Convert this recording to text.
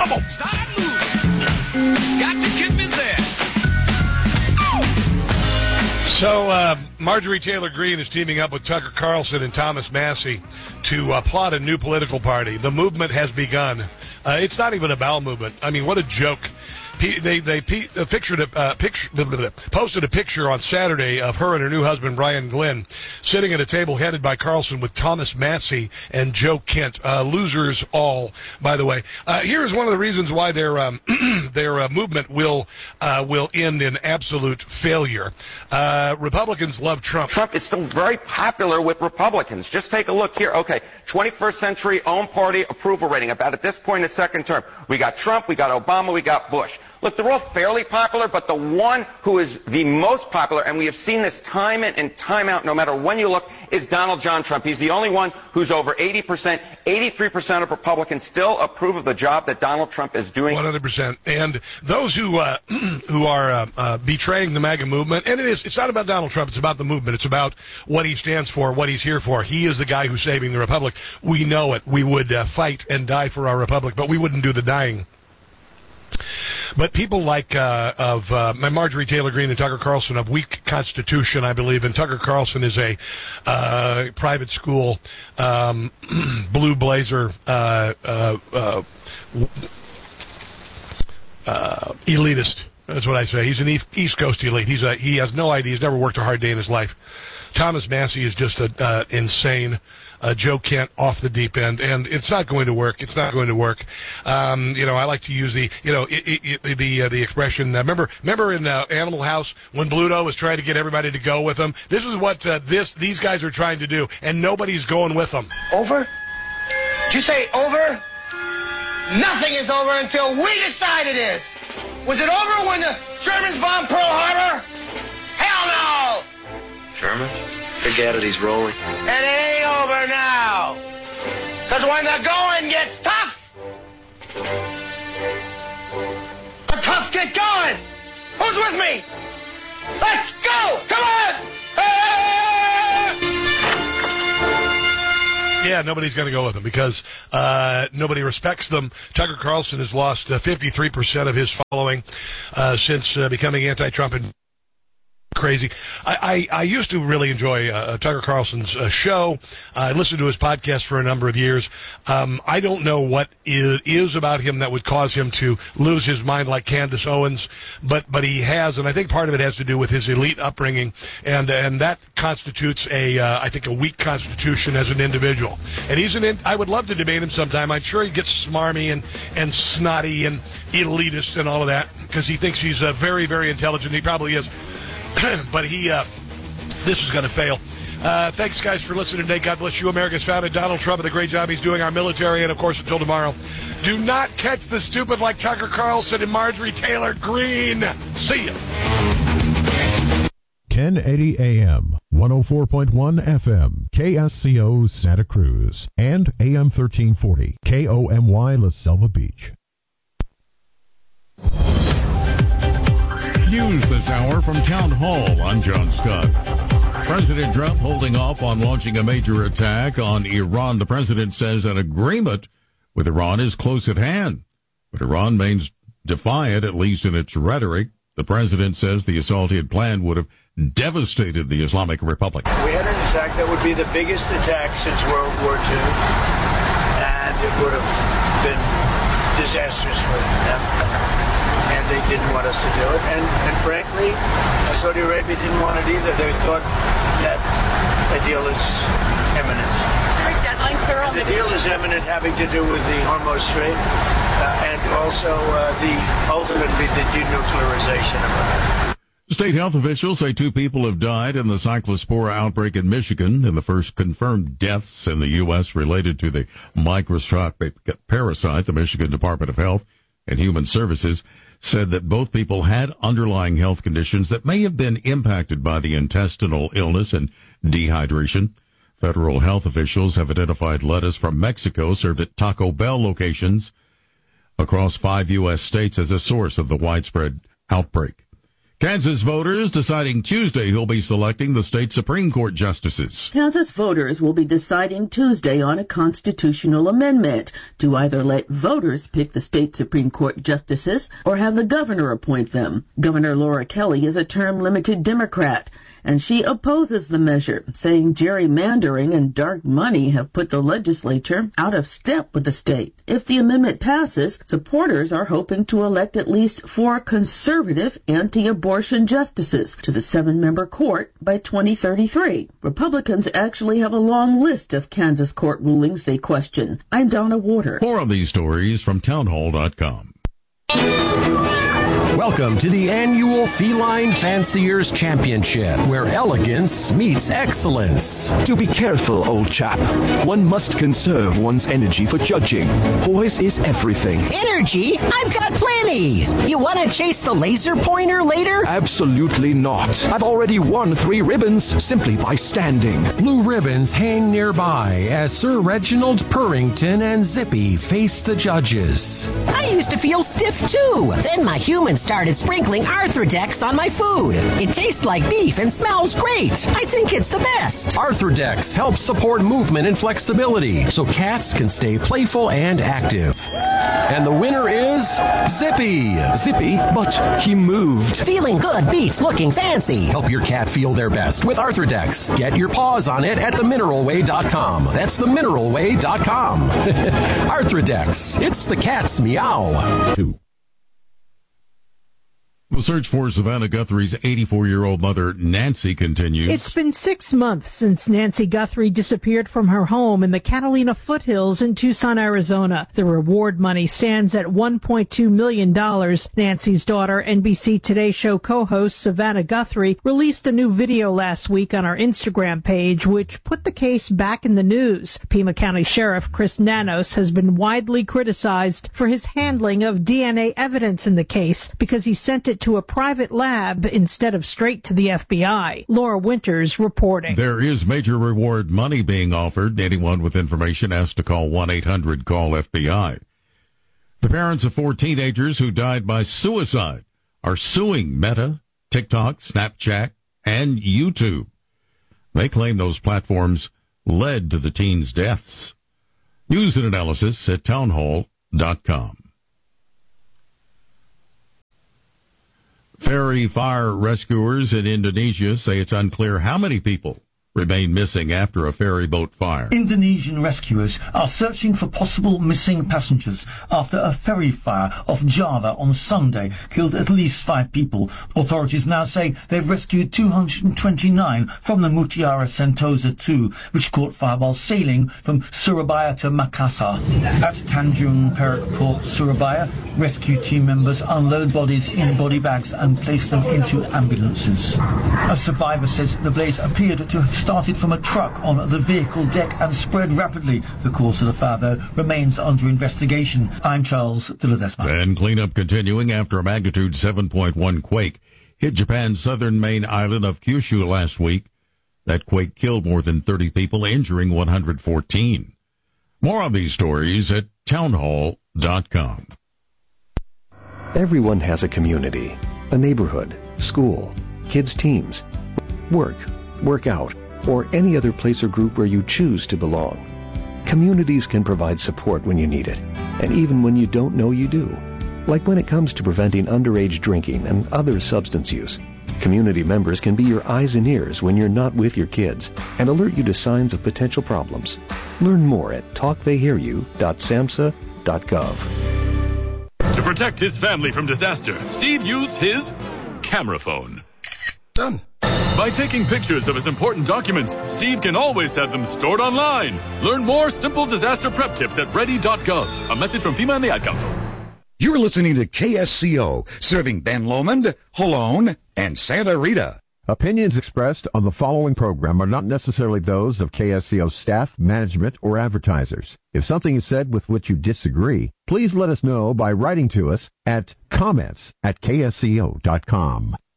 trouble. Start moving. Got to get me there. So Marjorie Taylor Greene is teaming up with Tucker Carlson and Thomas Massie to plot a new political party. The movement has begun. It's not even a bowel movement. I mean, what a joke. They posted a picture on Saturday of her and her new husband, Brian Glenn, sitting at a table headed by Carlson with Thomas Massie and Joe Kent. Losers all, by the way. Here's one of the reasons why their movement will end in absolute failure. Republicans love Trump. Trump is still very popular with Republicans. Just take a look here. Okay, 21st century own party approval rating, about at this point in the second term. We got Trump, we got Obama, we got Bush. Look, they're all fairly popular, but the one who is the most popular, and we have seen this time in and time out, no matter when you look, is Donald John Trump. He's the only one who's over 80%. 83% of Republicans still approve of the job that Donald Trump is doing. 100%. And those who are betraying the MAGA movement, and it's not about Donald Trump, it's about the movement. It's about what he stands for, what he's here for. He is the guy who's saving the republic. We know it. We would fight and die for our republic, but we wouldn't do the dying. But people like Marjorie Taylor Greene and Tucker Carlson have weak constitution, I believe, and Tucker Carlson is a private school blue blazer elitist. That's what I say. He's an East Coast elite. He has no idea. He's never worked a hard day in his life. Thomas Massie is just insane. Joe Kent off the deep end, and it's not going to work. It's not going to work. I like to use the expression. Remember in Animal House when Bluto was trying to get everybody to go with him. This is what these guys are trying to do, and nobody's going with them. Over? Did you say over? Nothing is over until we decide it is. Was it over when the Germans bombed Pearl Harbor? Hell no! Germans? Forget it, he's rolling. It ain't over now. Because when the going gets tough, the tough get going. Who's with me? Let's go! Come on! Yeah, nobody's going to go with them because nobody respects them. Tucker Carlson has lost 53% of his following since becoming anti-Trump and crazy. I used to really enjoy Tucker Carlson's show. I listened to his podcast for a number of years. I don't know what it is about him that would cause him to lose his mind like Candace Owens, but he has, and I think part of it has to do with his elite upbringing, and that constitutes I think a weak constitution as an individual. And I would love to debate him sometime. I'm sure he gets smarmy and snotty and elitist and all of that because he thinks he's very, very intelligent. He probably is. But this is going to fail. Thanks, guys, for listening today. God bless you, America's founder, Donald Trump, and the great job he's doing, our military, and, of course, until tomorrow. Do not catch the stupid like Tucker Carlson and Marjorie Taylor Greene. See ya. 1080 AM, 104.1 FM, KSCO Santa Cruz, and AM 1340, KOMY La Selva Beach. News this hour from Town Hall. I'm John Scott. President Trump holding off on launching a major attack on Iran. The president says an agreement with Iran is close at hand, but Iran remains defiant, at least in its rhetoric. The president says the assault he had planned would have devastated the Islamic Republic. We had an attack that would be the biggest attack since World War II, and it would have been disastrous for them. And they didn't want us to do it. And frankly, Saudi Arabia didn't want it either. They thought that a deal is imminent. Deadline, sir, on the deal is imminent, having to do with the Hormuz Strait and also ultimately the denuclearization of Iran. State health officials say 2 people have died in the cyclospora outbreak in Michigan, and the first confirmed deaths in the U.S. related to the microscopic parasite. The Michigan Department of Health and Human Services said that both people had underlying health conditions that may have been impacted by the intestinal illness and dehydration. Federal health officials have identified lettuce from Mexico served at Taco Bell locations across 5 U.S. states as a source of the widespread outbreak. Kansas voters deciding Tuesday who'll be selecting the state Supreme Court justices. Kansas voters will be deciding Tuesday on a constitutional amendment to either let voters pick the state Supreme Court justices or have the governor appoint them. Governor Laura Kelly is a term-limited Democrat, and she opposes the measure, saying gerrymandering and dark money have put the legislature out of step with the state. If the amendment passes, supporters are hoping to elect at least 4 conservative anti-abortion justices to the 7-member court by 2033. Republicans actually have a long list of Kansas court rulings they question. I'm Donna Warder. More of these stories from townhall.com. Welcome to the annual Feline Fanciers Championship, where elegance meets excellence. Do be careful, old chap. One must conserve one's energy for judging. Poise is everything. Energy? I've got plenty. You want to chase the laser pointer later? Absolutely not. I've already won 3 ribbons simply by standing. Blue ribbons hang nearby as Sir Reginald Purrington and Zippy face the judges. I used to feel stiff too. Then my humans started sprinkling Arthrodex on my food. It tastes like beef and smells great. I think it's the best. Arthrodex helps support movement and flexibility so cats can stay playful and active. And the winner is Zippy. Zippy? But he moved. Feeling good beats looking fancy. Help your cat feel their best with Arthrodex. Get your paws on it at themineralway.com. That's themineralway.com. Arthrodex. It's the cat's meow. The search for Savannah Guthrie's 84-year-old mother, Nancy, continues. It's been 6 months since Nancy Guthrie disappeared from her home in the Catalina foothills in Tucson, Arizona. The reward money stands at $1.2 million. Nancy's daughter, NBC Today Show co-host Savannah Guthrie, released a new video last week on our Instagram page, which put the case back in the news. Pima County Sheriff Chris Nanos has been widely criticized for his handling of DNA evidence in the case because he sent it to a private lab instead of straight to the FBI. Laura Winters reporting. There is major reward money being offered. Anyone with information has to call 1-800-CALL-FBI. The parents of 4 teenagers who died by suicide are suing Meta, TikTok, Snapchat, and YouTube. They claim those platforms led to the teens' deaths. News and analysis at townhall.com. Ferry fire rescuers in Indonesia say it's unclear how many people remain missing after a ferry boat fire. Indonesian rescuers are searching for possible missing passengers after a ferry fire off Java on Sunday killed at least 5 people. Authorities now say they've rescued 229 from the Mutiara Sentosa 2, which caught fire while sailing from Surabaya to Makassar. At Tanjung Perak Port, Surabaya, rescue team members unload bodies in body bags and place them into ambulances. A survivor says the blaze appeared to have started from a truck on the vehicle deck and spread rapidly. The cause of the fire, though, remains under investigation. I'm Charles Dilladesma. And cleanup continuing after a magnitude 7.1 quake hit Japan's southern main island of Kyushu last week. That quake killed more than 30 people, injuring 114. More on these stories at townhall.com. Everyone has a community, a neighborhood, school, kids' teams, work, workout, or any other place or group where you choose to belong. Communities can provide support when you need it, and even when you don't know you do. Like when it comes to preventing underage drinking and other substance use. Community members can be your eyes and ears when you're not with your kids and alert you to signs of potential problems. Learn more at talktheyhearyou.samhsa.gov. To protect his family from disaster, Steve used his camera phone. Done. By taking pictures of his important documents, Steve can always have them stored online. Learn more simple disaster prep tips at ready.gov. A message from FEMA and the Ad Council. You're listening to KSCO, serving Ben Lomond, Holone, and Santa Rita. Opinions expressed on the following program are not necessarily those of KSCO staff, management, or advertisers. If something is said with which you disagree, please let us know by writing to us at comments@ksco.com.